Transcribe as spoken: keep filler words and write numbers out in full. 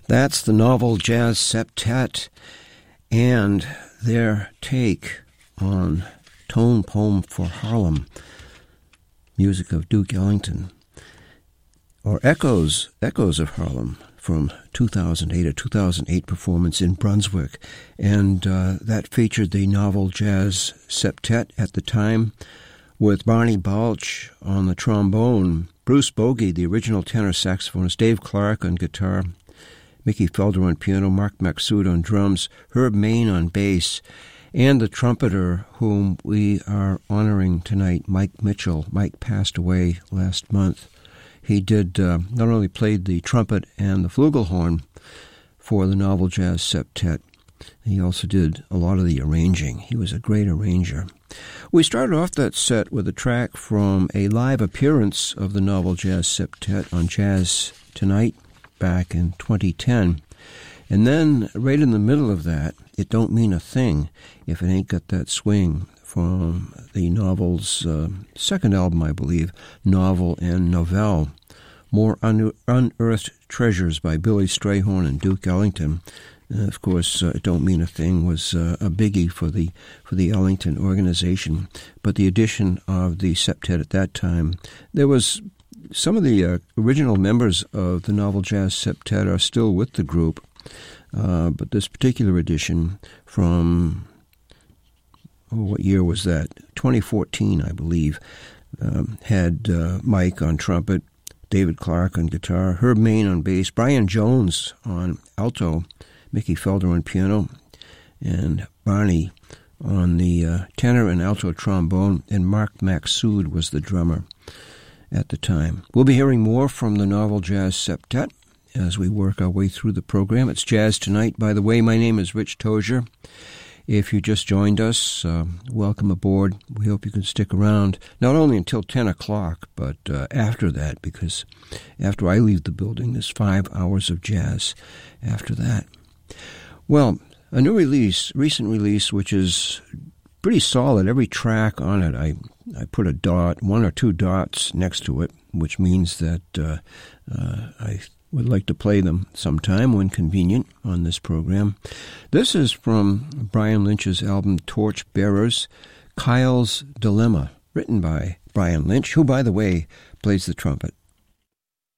That's the Novel Jazz Septet and their take on Tone Poem for Harlem, music of Duke Ellington, or Echoes, Echoes of Harlem from two thousand eight, a two thousand eight performance in Brunswick. And uh, that featured the Novel Jazz Septet at the time with Barney Balch on the trombone, Bruce Bogey, the original tenor saxophonist, Dave Clark on guitar, Mickey Felder on piano, Mark Maxud on drums, Herb Main on bass, and the trumpeter whom we are honoring tonight, Mike Mitchell. Mike passed away last month. He did uh, not only played the trumpet and the flugelhorn for the Novel Jazz Septet, he also did a lot of the arranging. He was a great arranger. We started off that set with a track from a live appearance of the Novel Jazz Septet on Jazz Tonight back in twenty ten. And then, right in the middle of that, It Don't Mean a Thing If It Ain't Got That Swing, from the Novel's uh, second album, I believe, Novel and Novelle. More un- Unearthed Treasures by Billy Strayhorn and Duke Ellington. Uh, of course, uh, It Don't Mean a Thing was uh, a biggie for the for the Ellington organization. But the addition of the septet at that time, there was some of the uh, original members of the Novel Jazz Septet are still with the group. Uh, but this particular edition from, oh, what year was that? twenty fourteen, I believe, um, had uh, Mike on trumpet, David Clark on guitar, Herb Main on bass, Brian Jones on alto, Mickey Felder on piano, and Barney on the uh, tenor and alto trombone, and Mark Maxud was the drummer at the time. We'll be hearing more from the Novel Jazz Septet as we work our way through the program. It's Jazz Tonight, by the way. My name is Rich Tozier. If you just joined us, uh, welcome aboard. We hope you can stick around, not only until ten o'clock, but uh, after that, because after I leave the building, there's five hours of jazz after that. Well, a new release, recent release, which is pretty solid. Every track on it, I, I put a dot, one or two dots next to it, which means that uh, uh, I would like to play them sometime when convenient on this program. This is from Brian Lynch's album Torch Bearers, Kyle's Dilemma, written by Brian Lynch, who, by the way, plays the trumpet.